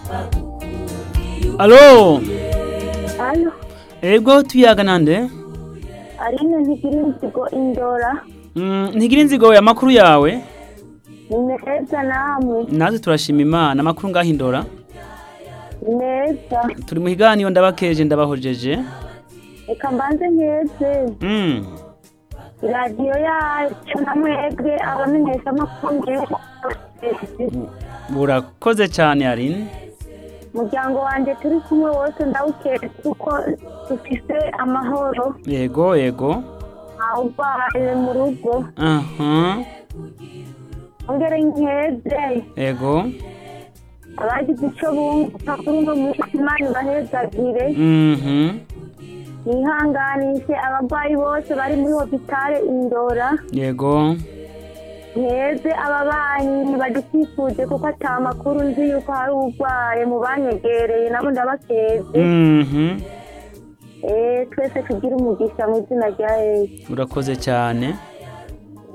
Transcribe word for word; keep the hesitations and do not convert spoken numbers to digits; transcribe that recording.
Alo, Alo, ego tuyaga nande? Aline Ntigirinzigo Indora. Mm, ntigira inzigo ya makuru yawe? Ni meza namwe. Natwe turashima Imana amakuru ngahindora. Ni meza. Turi mu higaniro ndabakeje ndabahojeje. Reka mbanze nkeze. Mm. Iradiyo yacu namwebwe abamenyesha amakuru ngewe. Burakoze cyane Aline. Umuryango wanjye turi kumwe wose ndawukeze kuko dufise amahoro. Yego yego. Ntawubaye mu rugo. Aha. Ongere nkeze. Yego. Abagize icyo bumva kuri uno munsi Imana ibahezagire. Mhm. Nihanganishe abarwayi bose bari muri hopitale Indora. Yego. Nkeze ababanyi badukikuje kuko ata makuru nzi yuko hari urwaye mu banyegereye nabo ndabakeze. Mhm. Eh twese tugira umugisha mu izina rya Yesu. Urakoze cyane.